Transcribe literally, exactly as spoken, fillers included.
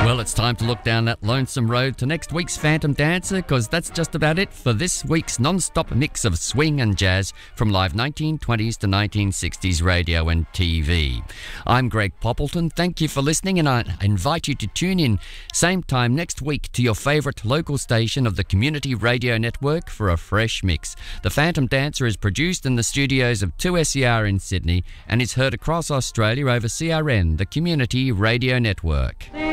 Well, it's time to look down that lonesome road to next week's Phantom Dancer, because that's just about it for this week's non-stop mix of swing and jazz from live nineteen twenties to nineteen sixties radio and T V. I'm Greg Poppleton. Thank you for listening, and I invite you to tune in same time next week to your favourite local station of the Community Radio Network for a fresh mix. The Phantom Dancer is produced in the studios of two S E R in Sydney and is heard across Australia over C R N, the Community Radio Network.